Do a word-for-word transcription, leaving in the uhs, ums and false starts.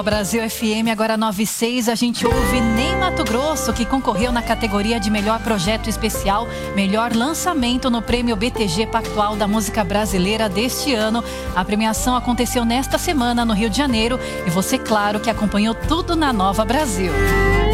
Brasil F M, agora nove e seis, a gente ouve Ney Matogrosso, que concorreu na categoria de melhor projeto especial, melhor lançamento no prêmio B T G Pactual da Música Brasileira deste ano. A premiação aconteceu nesta semana no Rio de Janeiro e você, claro, que acompanhou tudo na Nova Brasil.